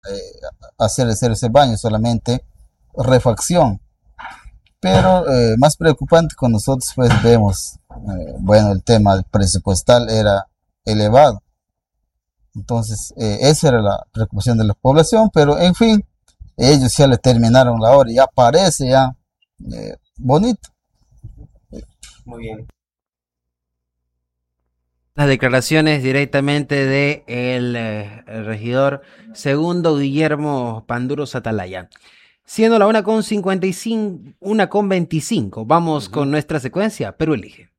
hacer ese baño, solamente refacción. Pero más preocupante con nosotros pues vemos, bueno, el tema presupuestal era elevado. Entonces, esa era la preocupación de la población, pero en fin, ellos ya le terminaron la obra, ya parece ya bonito. Muy bien. Las declaraciones directamente de el regidor segundo Guillermo Panduros Atalaya. Siendo la 1:55, 1:25, vamos con Ujú. nuestra secuencia. Perú elige.